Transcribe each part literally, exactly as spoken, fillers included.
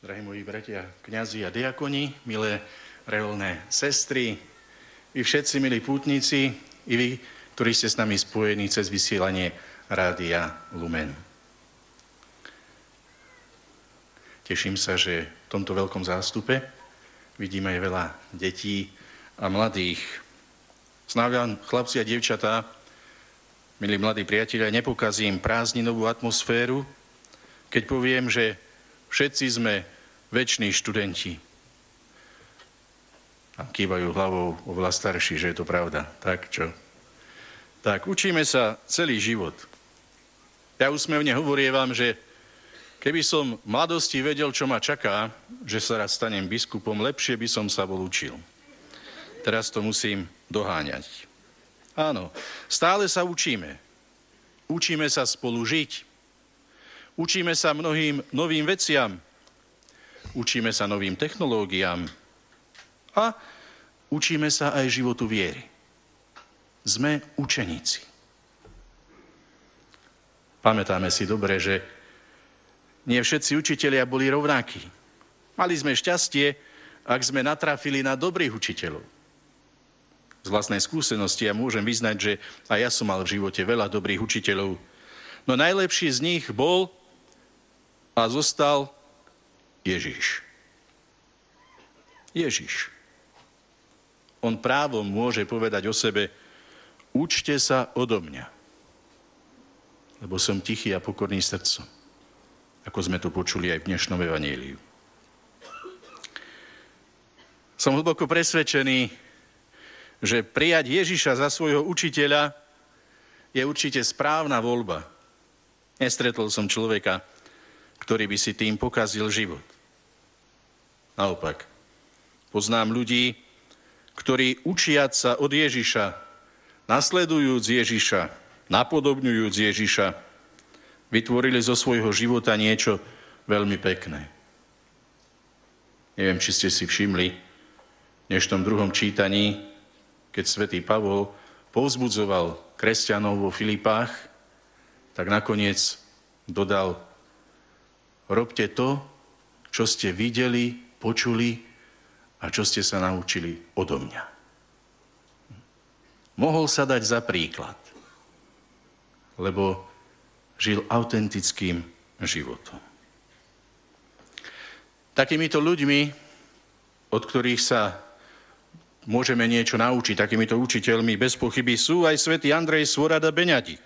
drahí moji bratia, kňazi a diakoni, milé reholné sestry, vy všetci, milí pútnici, i vy, ktorí ste s nami spojení cez vysielanie Rádia Lumen. Teším sa, že v tomto veľkom zástupe vidíme aj veľa detí a mladých. Snáď chlapci a dievčatá, milí mladí priatelia, nepokazím prázdninovú atmosféru, keď poviem, že všetci sme veční študenti. A kývajú hlavou oveľa starší, že je to pravda. Tak čo? Tak, učíme sa celý život. Ja úsmevne hovorievam, že keby som v mladosti vedel, čo ma čaká, že sa raz stanem biskupom, lepšie by som sa bol učil. Teraz to musím doháňať. Áno, stále sa učíme. Učíme sa spolu žiť. Učíme sa mnohým novým veciam. Učíme sa novým technológiám. A učíme sa aj životu viery. Sme učeníci. Pamätáme si dobre, že nie všetci učitelia boli rovnakí. Mali sme šťastie, ak sme natrafili na dobrých učiteľov. Z vlastnej skúsenosti ja môžem vyznať, že aj ja som mal v živote veľa dobrých učiteľov. No najlepší z nich bol a zostal Ježiš. Ježiš. On právom môže povedať o sebe: učte sa odo mňa, lebo som tichý a pokorný srdcom, ako sme to počuli aj v dnešnom evanjeliu. Som hlboko presvedčený, že prijať Ježiša za svojho učiteľa je určite správna voľba. Nestretol som človeka, ktorý by si tým pokazil život. Naopak, poznám ľudí, ktorí učiac sa od Ježiša, nasledujúc Ježiša, napodobňujúc Ježiša, vytvorili zo svojho života niečo veľmi pekné. Neviem, či ste si všimli v dnešnom druhom čítaní, keď svätý Pavol povzbudzoval kresťanov vo Filipách, tak nakoniec dodal: robte to, čo ste videli, počuli a čo ste sa naučili odo mňa. Mohol sa dať za príklad, lebo žil autentickým životom. Takýmito ľuďmi, od ktorých sa môžeme niečo naučiť, takýmito učiteľmi bez pochyby sú aj svätý Andrej Svorada Beňadík.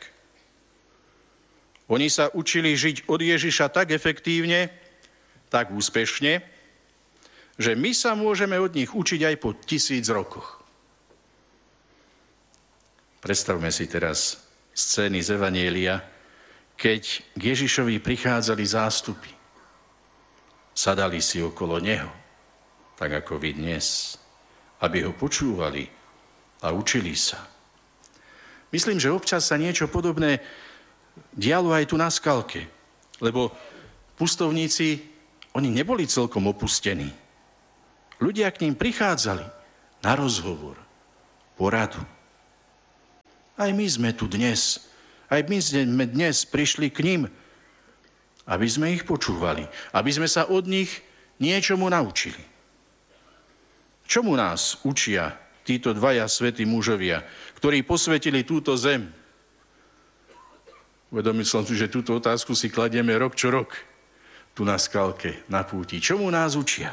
Oni sa učili žiť od Ježiša tak efektívne, tak úspešne, že my sa môžeme od nich učiť aj po tisíc rokoch. Predstavme si teraz scény z evanjelia, keď k Ježišovi prichádzali zástupy. Sadali si okolo neho, tak ako vy dnes, aby ho počúvali a učili sa. Myslím, že občas sa niečo podobné dialo aj tu na Skalke, lebo pustovníci, oni neboli celkom opustení. Ľudia k ním prichádzali na rozhovor, poradu. Aj my sme tu dnes, aj my sme dnes prišli k ním, aby sme ich počúvali, aby sme sa od nich niečomu naučili. Čomu nás učia títo dvaja svätí mužovia, ktorí posvetili túto zem? Uvedomil som si, že túto otázku si kladieme rok čo rok, tu na Skalke, na púti. Čomu nás učia?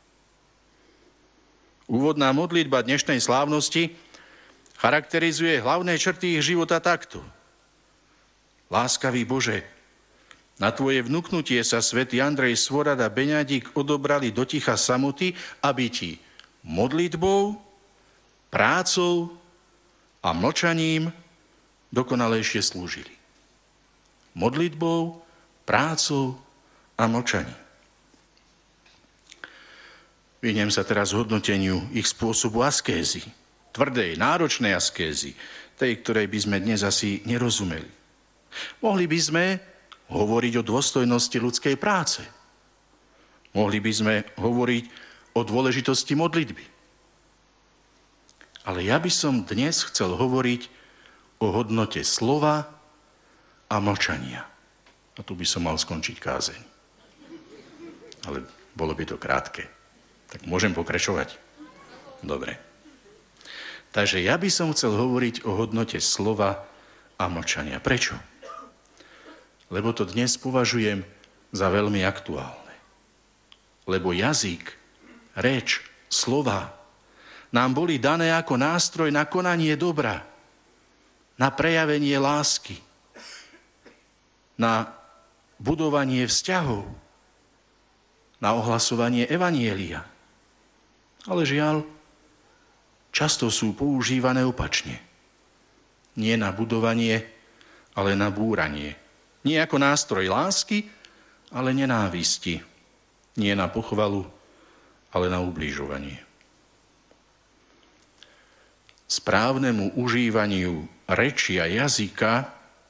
Úvodná modlitba dnešnej slávnosti charakterizuje hlavné črty ich života takto. Láskavý Bože, na tvoje vnuknutie sa svätý Andrej Svorada Beňadík odobrali do ticha samoty, aby ti modlitbou, prácou a mlčaním dokonalejšie slúžili. Modlitbou, prácou a mlčaním. Vyhnem sa teraz hodnoteniu ich spôsobu askézy, tvrdej, náročnej askézy, tej, ktorej by sme dnes asi nerozumeli. Mohli by sme hovoriť o dôstojnosti ľudskej práce. Mohli by sme hovoriť o dôležitosti modlitby. Ale ja by som dnes chcel hovoriť o hodnote slova a mlčania. A tu by som mal skončiť kázeň. Ale Bolo by to krátke. Tak môžem pokračovať? Dobre. Takže ja by som chcel hovoriť o hodnote slova a mlčania. Prečo? Lebo to dnes považujem za veľmi aktuálne. Lebo jazyk, reč, slova nám boli dané ako nástroj na konanie dobra, na prejavenie lásky, na budovanie vzťahov, na ohlasovanie evanjelia. Ale žiaľ, často sú používané opačne. Nie na budovanie, ale na búranie. Nie ako nástroj lásky, ale nenávisti. Nie na pochvalu, ale na ubližovanie. Správnemu užívaniu reči a jazyka,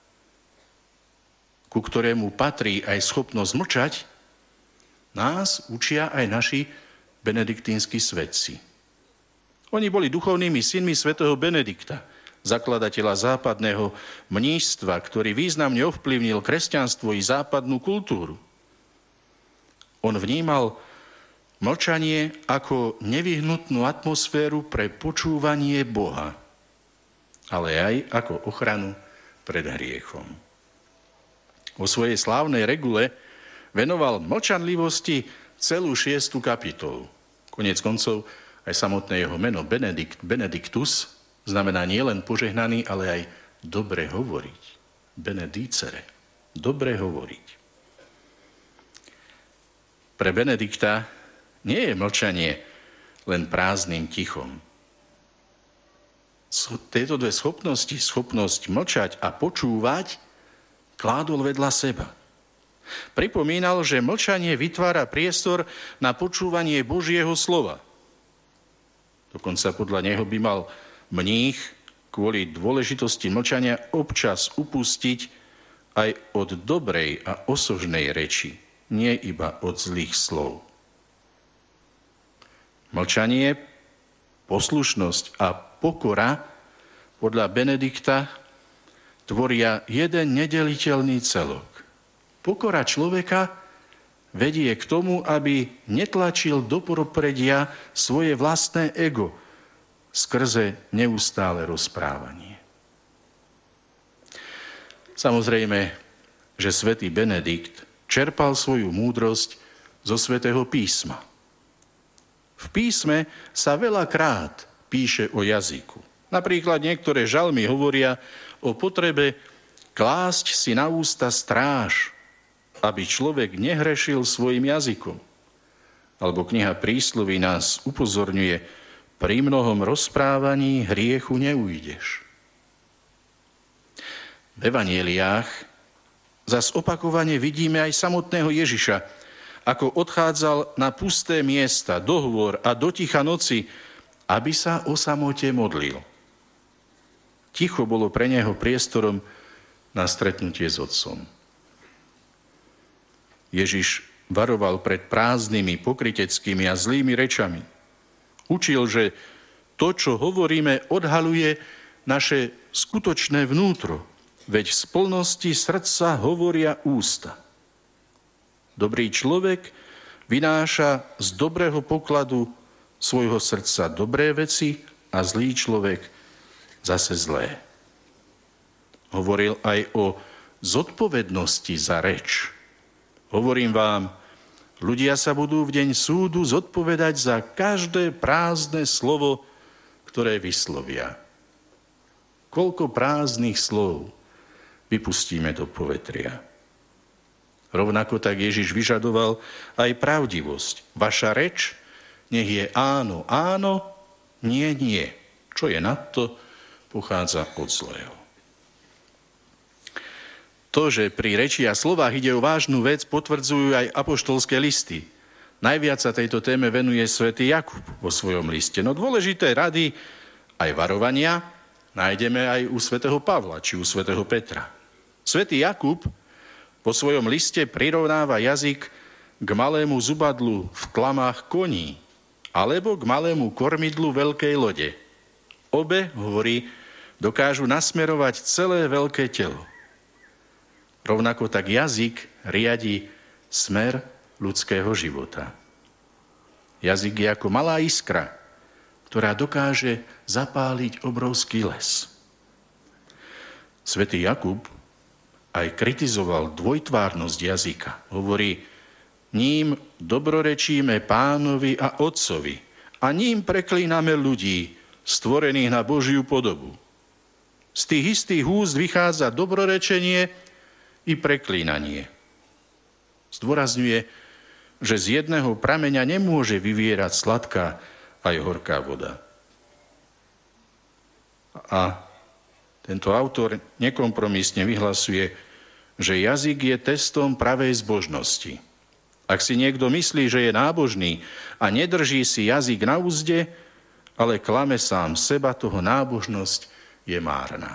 ku ktorému patrí aj schopnosť mlčať, nás učia aj naši benediktínsky svätci. Oni boli duchovnými synmi svätého Benedikta, zakladateľa západného mníšstva, ktorý významne ovplyvnil kresťanstvo i západnú kultúru. On vnímal mlčanie ako nevyhnutnú atmosféru pre počúvanie Boha, ale aj ako ochranu pred hriechom. Vo svojej slávnej regule venoval mlčanlivosti celú šiestu kapitolu. Koniec koncov aj samotné jeho meno Benedikt, Benediktus znamená nielen požehnaný, ale aj dobre hovoriť. Benedicere, dobre hovoriť. Pre Benedikta nie je mlčanie len prázdnym tichom. Tieto dve schopnosti, schopnosť mlčať a počúvať, kládol vedľa seba. Pripomínal, že mlčanie vytvára priestor na počúvanie Božieho slova. Dokonca podľa neho by mal mních kvôli dôležitosti mlčania občas upustiť aj od dobrej a osožnej reči, nie iba od zlých slov. Mlčanie, poslušnosť a pokora podľa Benedikta tvoria jeden nedeliteľný celok. Pokora človeka vedie k tomu, aby netlačil do popredia svoje vlastné ego skrze neustále rozprávanie. Samozrejme, že svätý Benedikt čerpal svoju múdrosť zo svätého písma. V písme sa veľakrát píše o jazyku. Napríklad niektoré žalmy hovoria o potrebe klásť si na ústa stráž, aby človek nehrešil svojim jazykom. Alebo kniha Prísloví nás upozorňuje, pri mnohom rozprávaní hriechu neujdeš. V evanjeliách zas opakovane vidíme aj samotného Ježiša, ako odchádzal na pusté miesta, do hôr a do ticha noci, aby sa o samote modlil. Ticho bolo pre neho priestorom na stretnutie s Otcom. Ježiš varoval pred prázdnymi, pokryteckými a zlými rečami. Učil, že to, čo hovoríme, odhaluje naše skutočné vnútro, veď z plnosti srdca hovoria ústa. Dobrý človek vynáša z dobrého pokladu svojho srdca dobré veci a zlý človek zase zlé. Hovoril aj o zodpovednosti za reč. Hovorím vám, ľudia sa budú v deň súdu zodpovedať za každé prázdne slovo, ktoré vyslovia. Koľko prázdnych slov vypustíme do povetria. Rovnako tak Ježiš vyžadoval aj pravdivosť. Vaša reč nech je áno, áno, nie, nie. Čo je nadto, pochádza od zlého. To, že pri reči a slovách ide o vážnu vec, potvrdzujú aj apoštolské listy. Najviac sa tejto téme venuje svätý Jakub vo svojom liste. No dôležité rady, aj varovania, nájdeme aj u svätého Pavla, či u svätého Petra. Svätý Jakub po svojom liste prirovnáva jazyk k malému zubadlu v klamách koní alebo k malému kormidlu veľkej lode. Obe, hovorí, dokážu nasmerovať celé veľké telo. Rovnako tak jazyk riadi smer ľudského života. Jazyk je ako malá iskra, ktorá dokáže zapáliť obrovský les. Svätý Jakub aj kritizoval dvojtvárnosť jazyka. Hovorí, ním dobrorečíme Pánovi a Otcovi a ním preklíname ľudí, stvorených na Božiu podobu. Z tých istých úst vychádza dobrorečenie i preklínanie. Zdôrazňuje, že z jedného prameňa nemôže vyvierať sladká aj horká voda. A tento autor nekompromisne vyhlasuje, že jazyk je testom pravej zbožnosti. Ak si niekto myslí, že je nábožný a nedrží si jazyk na úzde, ale klame sám seba, toho nábožnosť je márna.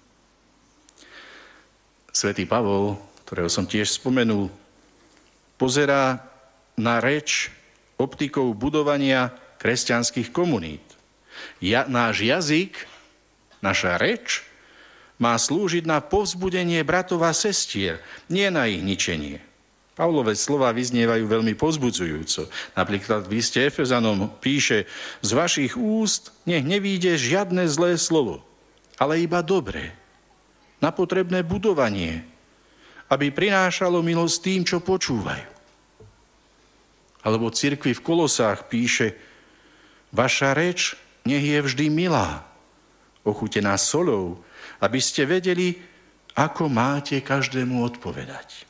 Svätý Pavol, ktorého som tiež spomenul, pozerá na reč optikou budovania kresťanských komunít. Ja, náš jazyk, naša reč má slúžiť na povzbudenie bratov a sestier, nie na ich ničenie. Pavlové slová vyznievajú veľmi povzbudzujúco. Napríklad v liste Efezanom píše, z vašich úst nech nevíde žiadne zlé slovo, ale iba dobré, na potrebné budovanie, aby prinášalo milosť tým, čo počúvajú. Alebo cirkvi v Kolosách píše, vaša reč nech je vždy milá, ochutená solou, aby ste vedeli, ako máte každému odpovedať.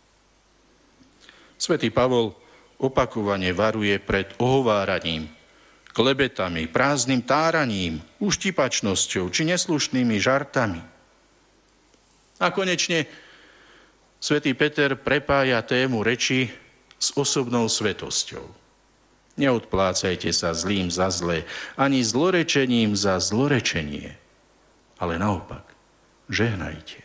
Svätý Pavol opakovane varuje pred ohováraním, klebetami, prázdnym táraním, uštipačnosťou či neslušnými žartami. A konečne svätý Peter prepája tému reči s osobnou svetosťou. Neodplácajte sa zlým za zlé, ani zlorečením za zlorečenie, ale naopak, žehnajte.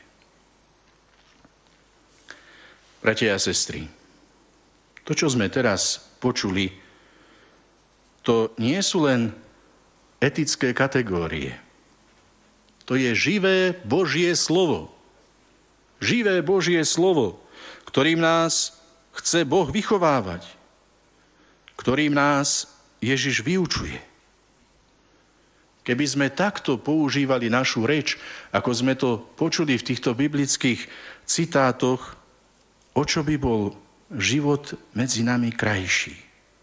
Bratia a sestry, to, čo sme teraz počuli, to nie sú len etické kategórie. To je živé Božie slovo. Živé Božie slovo, ktorým nás chce Boh vychovávať, ktorým nás Ježiš vyučuje. Keby sme takto používali našu reč, ako sme to počuli v týchto biblických citátoch, o čo by bol život medzi nami krajší.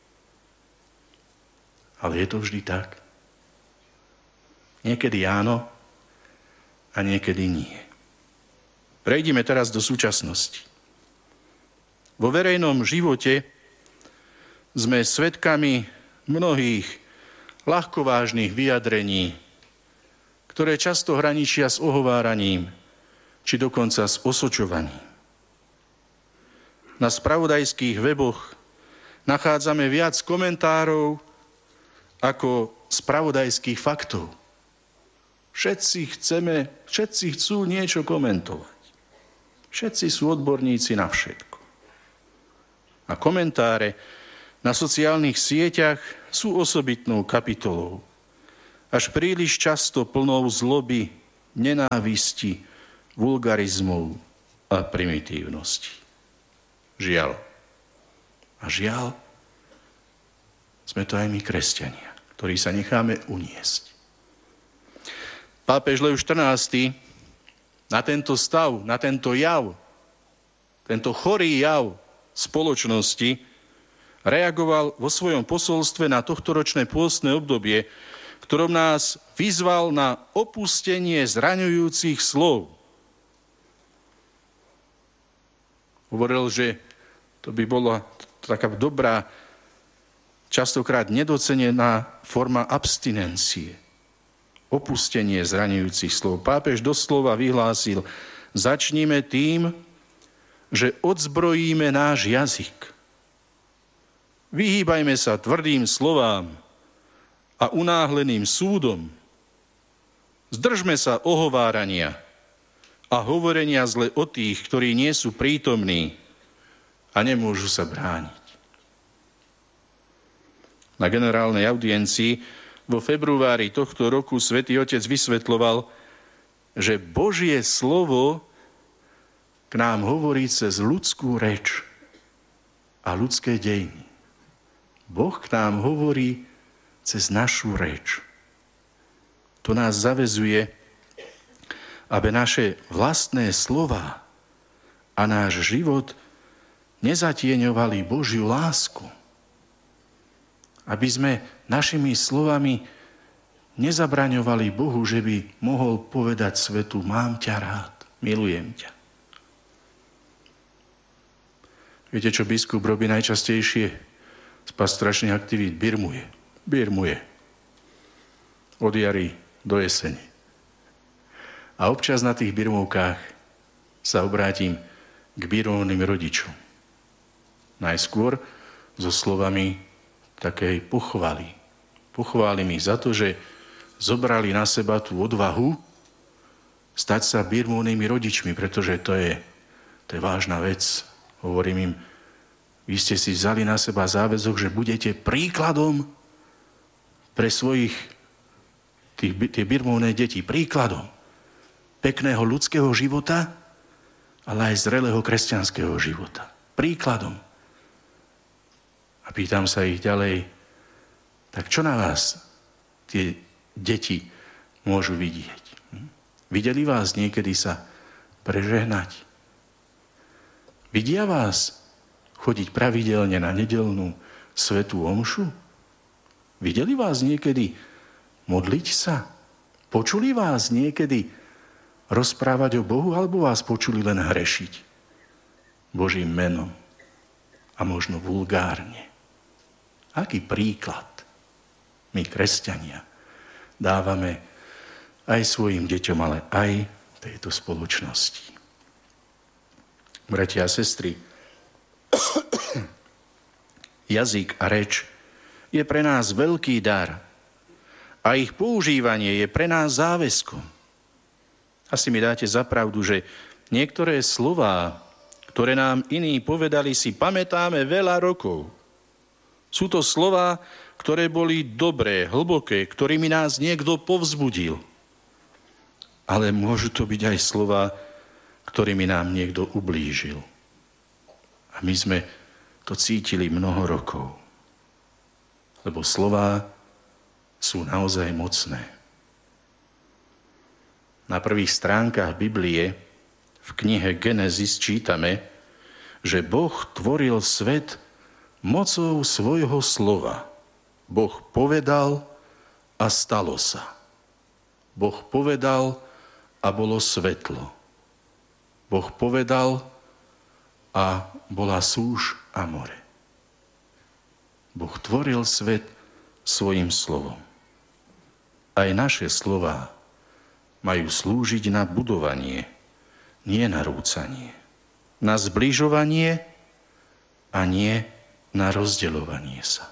Ale je to vždy tak. Niekedy áno a niekedy nie. Prejdime teraz do súčasnosti. Vo verejnom živote sme svedkami mnohých ľahkovážnych vyjadrení, ktoré často hraničia s ohováraním, či dokonca s osočovaním. Na spravodajských weboch nachádzame viac komentárov ako spravodajských faktov. Všetci chceme, všetci chcú niečo komentovať. Všetci sú odborníci na všetko. A komentáre na sociálnych sieťach sú osobitnou kapitolou. Až príliš často plnou zloby, nenávisti, vulgarizmov a primitívnosti. Žiaľ. A žiaľ, sme to aj my, kresťania, ktorí sa necháme uniesť. Pápež Lev štrnásty na tento stav, na tento jav, tento chorý jav spoločnosti reagoval vo svojom posolstve na tohtoročné pôstne obdobie, ktorom nás vyzval na opustenie zraňujúcich slov. Hovoril, že to by bola taká dobrá, častokrát nedocenená forma abstinencie. Opustenie zraňujúcich slov. Pápež doslova vyhlásil, začnime tým, že odzbrojíme náš jazyk. Vyhýbajme sa tvrdým slovám a unáhleným súdom. Zdržme sa ohovárania a hovorenia zle o tých, ktorí nie sú prítomní a nemôžu sa brániť. Na generálnej audiencii vo februári tohto roku Svätý Otec vysvetľoval, že Božie slovo k nám hovorí cez ľudskú reč a ľudské dejiny. Boh k nám hovorí cez našu reč. To nás zavezuje, aby naše vlastné slová a náš život nezatieňovali Božiu lásku. Aby sme našimi slovami nezabraňovali Bohu, že by mohol povedať svetu: mám ťa rád, milujem ťa. Viete, čo biskup robí najčastejšie z pastoračných aktivít? Birmuje. Birmuje. Od jary do jesene. A občas na tých birmovkách sa obrátim k birmovným rodičom. Najskôr so slovami takej pochvaly. Pochválim ich za to, že zobrali na seba tú odvahu stať sa birmovnými rodičmi, pretože to je, to je vážna vec. Hovorím im: vy ste si vzali na seba záväzok, že budete príkladom pre svojich tých, tie birmovné deti. Príkladom pekného ľudského života, ale aj zrelého kresťanského života. Príkladom. A pýtam sa ich ďalej: tak čo na vás tie deti môžu vidieť? Hm? Videli vás niekedy sa prežehnať? Vidia vás chodiť pravidelne na nedeľnú svätú omšu? Videli vás niekedy modliť sa? Počuli vás niekedy rozprávať o Bohu, alebo vás počuli len hrešiť Božím menom a možno vulgárne? Aký príklad my, kresťania, dávame aj svojim deťom, ale aj tejto spoločnosti? Bratia a sestry, jazyk a reč je pre nás veľký dar a ich používanie je pre nás záväzkom. Asi mi dáte za pravdu, že niektoré slová, ktoré nám iní povedali, si pamätáme veľa rokov. Sú to slová, ktoré boli dobré, hlboké, ktorými nás niekto povzbudil. Ale môžu to byť aj slová, ktorými nám niekto ublížil. A my sme to cítili mnoho rokov. Lebo slová sú naozaj mocné. Na prvých stránkach Biblie v knihe Genesis čítame, že Boh tvoril svet mocou svojho slova. Boh povedal a stalo sa. Boh povedal a bolo svetlo. Boh povedal a bola súš a more. Boh tvoril svet svojim slovom. Aj naše slová majú slúžiť na budovanie, nie na rúcanie, na zbližovanie a nie na rozdeľovanie sa.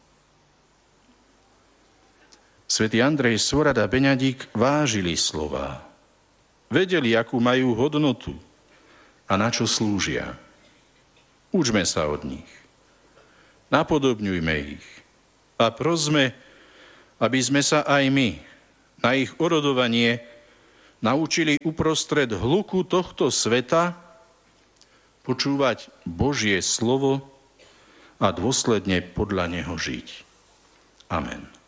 Svätý Andrej Svorada Beňadík vážili slová. Vedeli, akú majú hodnotu a na čo slúžia. Učme sa od nich. Napodobňujme ich a prosme, aby sme sa aj my na ich orodovanie naučili uprostred hluku tohto sveta počúvať Božie slovo a dôsledne podľa neho žiť. Amen.